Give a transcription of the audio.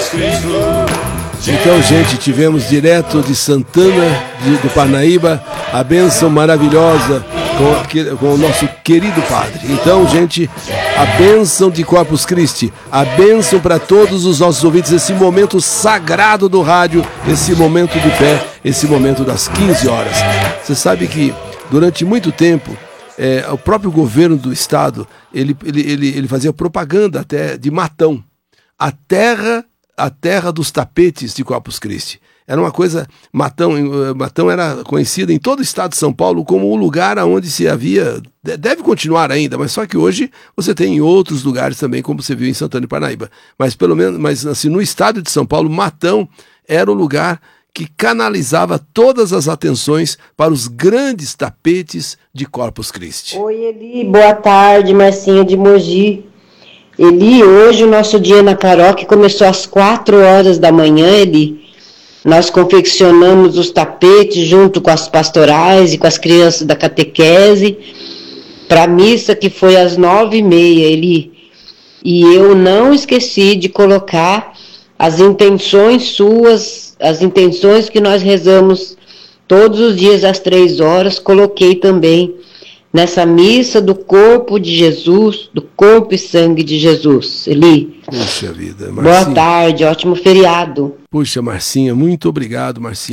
Então, gente, tivemos direto de Santana, do Parnaíba, a bênção maravilhosa com o nosso querido padre. Então, gente, a bênção de Corpus Christi, a bênção para todos os nossos ouvintes, esse momento sagrado do rádio, esse momento de fé, esse momento das 15 horas. Você sabe que durante muito tempo, o próprio governo do estado, ele fazia propaganda até de Matão, a terra dos tapetes de Corpus Christi. Era uma coisa, Matão era conhecida em todo o estado de São Paulo como um lugar onde se havia, deve continuar ainda, mas só que hoje você tem em outros lugares também, como você viu em Santana e Parnaíba. Mas pelo menos, assim, no estado de São Paulo, Matão era o lugar que canalizava todas as atenções para os grandes tapetes de Corpus Christi. Oi, Eli, boa tarde, Marcinha de Mogi. Eli, hoje o nosso dia na paróquia começou às 4 horas da manhã, Eli. Nós confeccionamos os tapetes junto com as pastorais e com as crianças da catequese para a missa que foi às 9h30, Eli. E eu não esqueci de colocar as intenções suas, as intenções que nós rezamos todos os dias às 3 horas, coloquei também nessa missa do corpo de Jesus, do corpo e sangue de Jesus. Eli. Puxa vida, Marcinha. Boa tarde, ótimo feriado. Puxa, Marcinha, muito obrigado, Marcinha.